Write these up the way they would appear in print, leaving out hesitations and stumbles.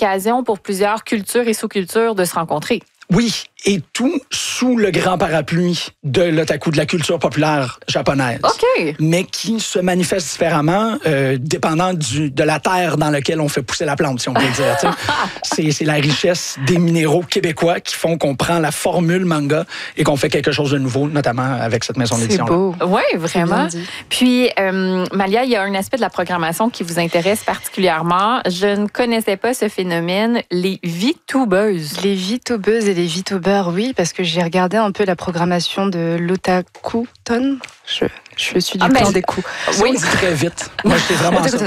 l'occasion pour plusieurs cultures et sous-cultures de se rencontrer. Oui, et tout sous le grand parapluie de l'otaku, de la culture populaire japonaise. OK. Mais qui se manifeste différemment, dépendant de la terre dans laquelle on fait pousser la plante, si on peut le dire. C'est la richesse des minéraux québécois qui font qu'on prend la formule manga et qu'on fait quelque chose de nouveau, notamment avec cette maison d'édition. C'est beau. Oui, vraiment. Puis, Malia, il y a un aspect de la programmation qui vous intéresse particulièrement. Je ne connaissais pas ce phénomène, les VTubeuses. Les VTubeuses et les VTubers, oui, parce que j'ai regardé un peu la programmation de l'Otakuton. Je suis du plan des coups. Oui, on dit très vite. Moi, j'étais vraiment ça.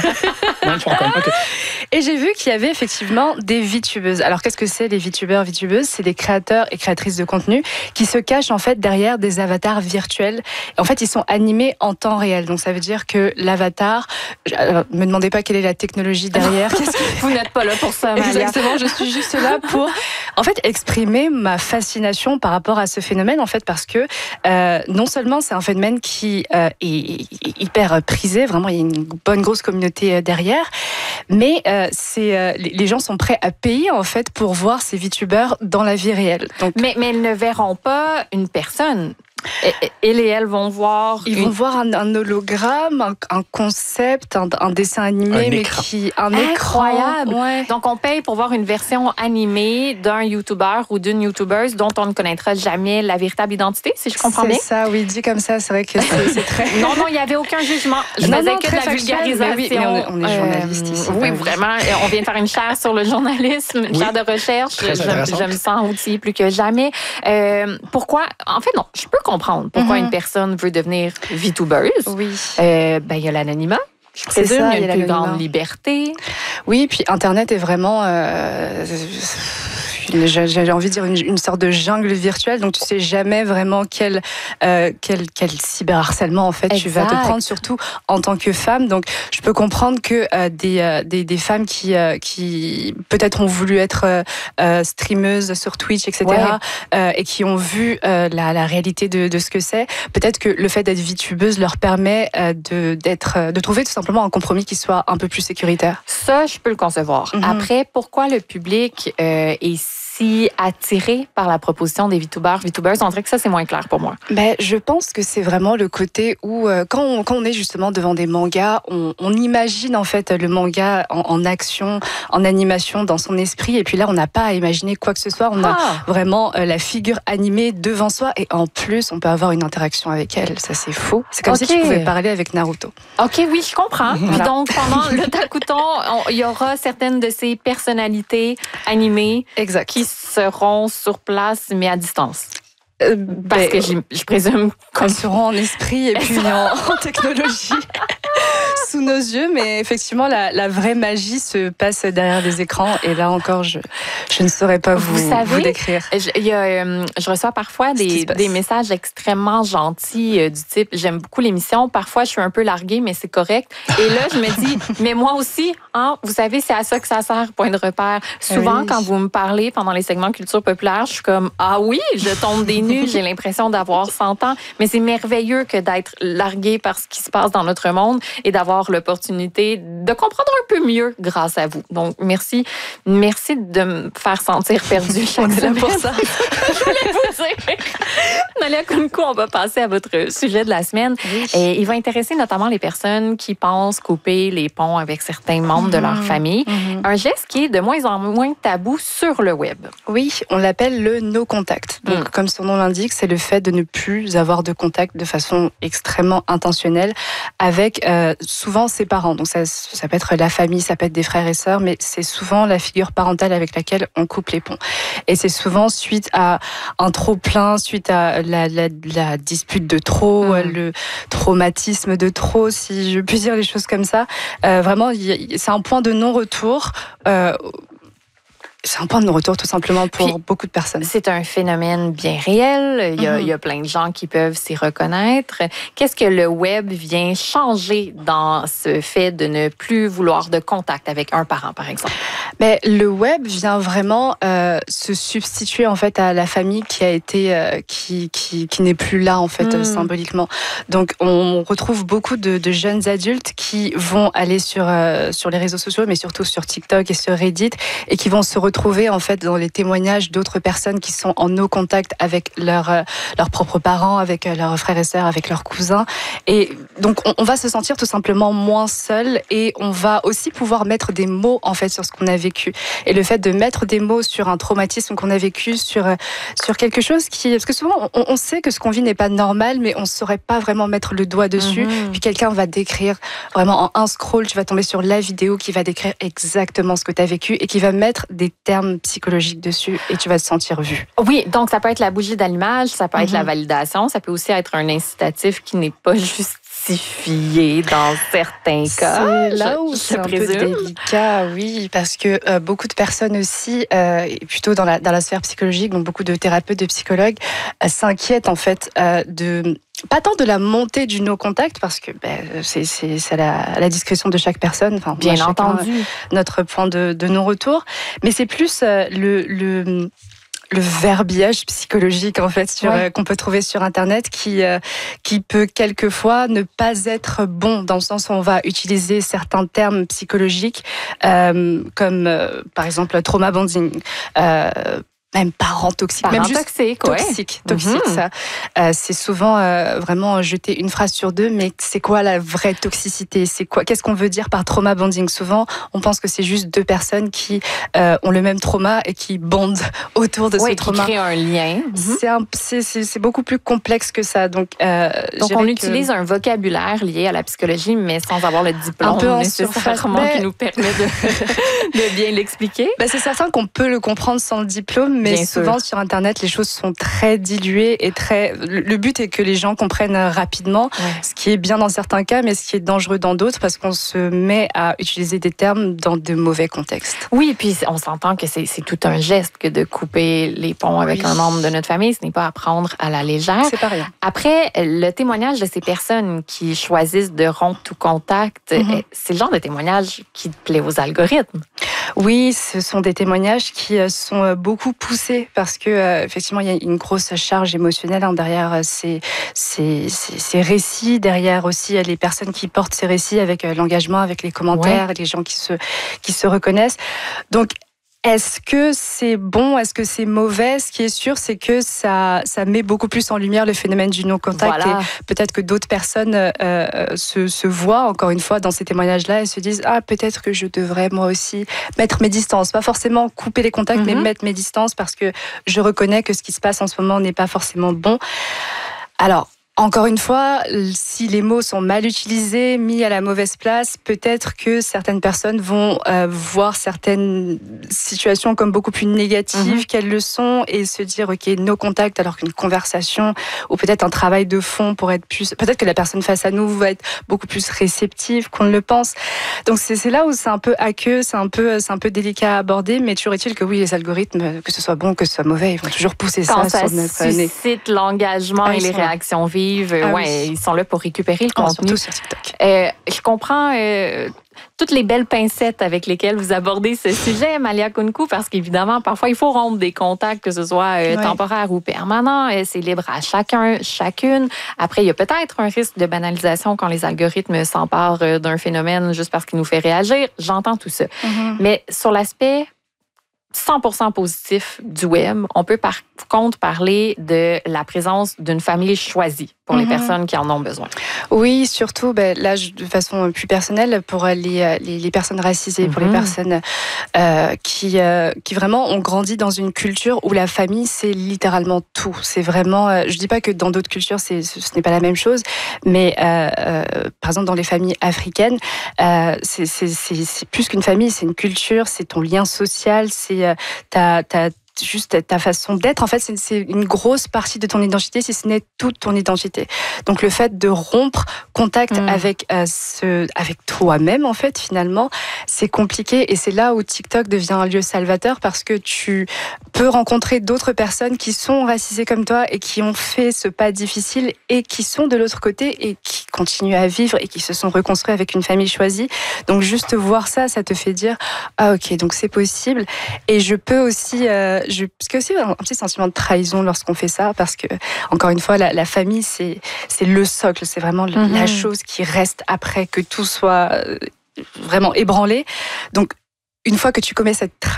Okay. Et j'ai vu qu'il y avait effectivement des VTubeuses. Alors, qu'est-ce que c'est les VTubers, VTubeuses? C'est des créateurs et créatrices de contenu qui se cachent en fait derrière des avatars virtuels. En fait, ils sont animés en temps réel. Donc, ça veut dire que l'avatar... me demandez pas quelle est la technologie derrière. Vous n'êtes pas là pour ça, Malia. Exactement, je suis juste là pour en fait exprimer ma fascination par rapport à ce phénomène, en fait, parce que non seulement c'est un phénomène qui est hyper prisé, vraiment il y a une bonne grosse communauté derrière, mais les gens sont prêts à payer en fait pour voir ces VTubers dans la vie réelle. Donc, mais ils ne verront pas une personne. Et elles vont voir... Ils vont voir un hologramme, un concept, un dessin animé, un écran. Incroyable! Ouais. Donc, on paye pour voir une version animée d'un YouTuber ou d'une YouTubeuse dont on ne connaîtra jamais la véritable identité, si je comprends bien. C'est ça, oui, dit comme ça, c'est vrai que c'est très... Non, il n'y avait aucun jugement. Je faisais que de la vulgarisation. Oui, mais on est journaliste ici. Oui, vraiment. On vient de faire une chaire sur le journalisme, une chaire de recherche. Je me sens outillée plus que jamais. Pourquoi? En fait, non, je peux comprendre pourquoi une personne veut devenir VTubeuse. Oui. Il y a l'anonymat. Je présume, il y a une plus grande liberté. Oui, puis Internet est vraiment... j'ai envie de dire une sorte de jungle virtuelle, donc tu sais jamais vraiment quel cyberharcèlement en fait tu vas te prendre, surtout en tant que femme. Donc je peux comprendre que des femmes qui peut-être ont voulu être streameuses sur Twitch, etc., et qui ont vu la réalité de ce que c'est, peut-être que le fait d'être VTubeuse leur permet de trouver tout simplement un compromis qui soit un peu plus sécuritaire. Ça, je peux le concevoir. Après, pourquoi le public est si attiré par la proposition des VTubers, on dirait que ça, c'est moins clair pour moi. Je pense que c'est vraiment le côté où, quand on est justement devant des mangas, on imagine en fait le manga en action, en animation dans son esprit, et puis là, on n'a pas à imaginer quoi que ce soit. On a vraiment la figure animée devant soi, et en plus, on peut avoir une interaction avec elle. Ça, c'est faux. C'est comme si tu pouvais parler avec Naruto. OK, oui, je comprends. Voilà. Donc, pendant l'Otakuton, il y aura certaines de ces personnalités animées qui seront sur place, mais à distance. Parce que je présume qu'elles seront en esprit et puis en technologie sous nos yeux, mais effectivement la vraie magie se passe derrière des écrans, et là encore je ne saurais pas vous décrire. Je reçois parfois des messages extrêmement gentils du type j'aime beaucoup l'émission, parfois je suis un peu larguée mais c'est correct, et là je me dis mais moi aussi, vous savez, c'est à ça que ça sert, point de repère. Souvent quand vous me parlez pendant les segments culture populaire, je suis comme ah oui, je tombe des nues, j'ai l'impression d'avoir 100 ans, mais c'est merveilleux que d'être larguée par ce qui se passe dans notre monde et d'avoir l'opportunité de comprendre un peu mieux grâce à vous. Donc, merci de me faire sentir perdue chaque semaine. Pour ça. Je voulais vous dire. Malia Kounkou, on va passer à votre sujet de la semaine. Oui. Et il va intéresser notamment les personnes qui pensent couper les ponts avec certains membres de leur famille. Un geste qui est de moins en moins tabou sur le web. Oui, on l'appelle le no contact. Donc, comme son nom l'indique, c'est le fait de ne plus avoir de contact de façon extrêmement intentionnelle avec souvent ses parents. Donc ça peut être la famille, ça peut être des frères et sœurs, mais c'est souvent la figure parentale avec laquelle on coupe les ponts. Et c'est souvent suite à un trop-plein, suite à la dispute de trop, le traumatisme de trop, si je puis dire les choses comme ça. Vraiment, c'est un point de non-retour c'est un point de non-retour tout simplement pour beaucoup de personnes. C'est un phénomène bien réel. Il y a plein de gens qui peuvent s'y reconnaître. Qu'est-ce que le web vient changer dans ce fait de ne plus vouloir de contact avec un parent, par exemple? Mais le web vient vraiment se substituer en fait à la famille qui a été qui n'est plus là en fait symboliquement. Donc on retrouve beaucoup de jeunes adultes qui vont aller sur les réseaux sociaux, mais surtout sur TikTok et sur Reddit, et qui vont se retrouver en fait dans les témoignages d'autres personnes qui sont en no contact avec leurs propres parents, avec leurs frères et sœurs, avec leurs cousins. Et donc on va se sentir tout simplement moins seul, et on va aussi pouvoir mettre des mots en fait sur ce qu'on a vécu. Et le fait de mettre des mots sur un traumatisme qu'on a vécu, sur quelque chose parce que souvent on sait que ce qu'on vit n'est pas normal, mais on ne saurait pas vraiment mettre le doigt dessus. Puis quelqu'un va décrire vraiment en un scroll, tu vas tomber sur la vidéo qui va décrire exactement ce que tu as vécu et qui va mettre des termes psychologiques dessus, et tu vas te sentir vu. Oui, donc ça peut être la bougie d'allumage, ça peut être la validation, ça peut aussi être un incitatif qui n'est pas justifié dans certains cas. C'est là où c'est un peu délicat, oui, parce que beaucoup de personnes aussi, plutôt dans la sphère psychologique, donc beaucoup de thérapeutes, de psychologues, s'inquiètent en fait pas tant de la montée du no-contact, parce que c'est à la discrétion de chaque personne. Enfin, bien entendu. Notre point de non-retour. Mais c'est plus le verbiage psychologique en fait qu'on peut trouver sur Internet qui peut quelquefois ne pas être bon, dans le sens où on va utiliser certains termes psychologiques comme par exemple trauma bonding. Même parents toxiques, parents même juste toxique, ça. C'est souvent vraiment jeter une phrase sur deux, mais c'est quoi la vraie toxicité? Qu'est-ce qu'on veut dire par trauma bonding? Souvent, on pense que c'est juste deux personnes qui ont le même trauma et qui bondent autour de ce trauma. Qui créent un lien. C'est beaucoup plus complexe que ça. Donc on utilise un vocabulaire lié à la psychologie, mais sans avoir le diplôme un peu nécessairement qui nous permet de bien l'expliquer. C'est certain qu'on peut le comprendre sans le diplôme, mais bien souvent sûr. sur Internet, les choses sont très diluées et le but est que les gens comprennent rapidement, ce qui est bien dans certains cas, mais ce qui est dangereux dans d'autres, parce qu'on se met à utiliser des termes dans de mauvais contextes. Oui, puis on s'entend que c'est tout un geste que de couper les ponts avec un membre de notre famille. Ce n'est pas à prendre à la légère. C'est pas rien. Après, le témoignage de ces personnes qui choisissent de rompre tout contact, c'est le genre de témoignage qui plaît aux algorithmes. Oui, ce sont des témoignages qui sont beaucoup poussés, parce que effectivement, il y a une grosse charge émotionnelle derrière ces récits, derrière aussi les personnes qui portent ces récits, avec l'engagement, avec les commentaires, les gens qui se reconnaissent. Donc, est-ce que c'est bon? Est-ce que c'est mauvais? Ce qui est sûr, c'est que ça met beaucoup plus en lumière le phénomène du non-contact. Voilà. Et peut-être que d'autres personnes se voient, encore une fois, dans ces témoignages-là et se disent « Ah, peut-être que je devrais, moi aussi, mettre mes distances. » Pas forcément couper les contacts, mais mettre mes distances, parce que je reconnais que ce qui se passe en ce moment n'est pas forcément bon. Alors, encore une fois, si les mots sont mal utilisés, mis à la mauvaise place, peut-être que certaines personnes vont voir certaines situations comme beaucoup plus négatives qu'elles le sont, et se dire ok, no contact, alors qu'une conversation ou peut-être un travail de fond pour être plus... Peut-être que la personne face à nous va être beaucoup plus réceptive qu'on ne le pense. Donc c'est là où c'est un peu aqueux, c'est un peu délicat à aborder, mais toujours est-il que oui, les algorithmes, que ce soit bon, que ce soit mauvais, ils vont toujours pousser quand ça sur notre nez. Quand ça suscite l'engagement et les réactions vives, ils sont là pour récupérer le contenu. Surtout sur TikTok. Je comprends toutes les belles pincettes avec lesquelles vous abordez ce sujet, Malia Kounkou, parce qu'évidemment, parfois, il faut rompre des contacts, que ce soit temporaire ou permanent. C'est libre à chacune. Après, il y a peut-être un risque de banalisation quand les algorithmes s'emparent d'un phénomène juste parce qu'il nous fait réagir. J'entends tout ça. Mais sur l'aspect 100% positif du web, on peut par contre parler de la présence d'une famille choisie pour les personnes qui en ont besoin. Oui, surtout, là, de façon plus personnelle, pour les personnes racisées, pour les personnes qui vraiment ont grandi dans une culture où la famille, c'est littéralement tout. C'est vraiment... je dis pas que dans d'autres cultures, ce n'est pas la même chose, mais par exemple, dans les familles africaines, c'est plus qu'une famille, c'est une culture, c'est ton lien social, c'est juste ta façon d'être. En fait, c'est une grosse partie de ton identité, si ce n'est toute ton identité. Donc le fait de rompre contact avec toi-même, en fait, finalement, c'est compliqué. Et c'est là où TikTok devient un lieu salvateur, parce que tu peux rencontrer d'autres personnes qui sont racisées comme toi et qui ont fait ce pas difficile et qui sont de l'autre côté et qui continuent à vivre et qui se sont reconstruits avec une famille choisie. Donc juste voir ça te fait dire ah ok, donc c'est possible. Et je peux aussi parce que aussi un petit sentiment de trahison lorsqu'on fait ça, parce que encore une fois la famille c'est le socle, c'est vraiment la chose qui reste après que tout soit vraiment ébranlé. Donc une fois que tu commets cette trahison,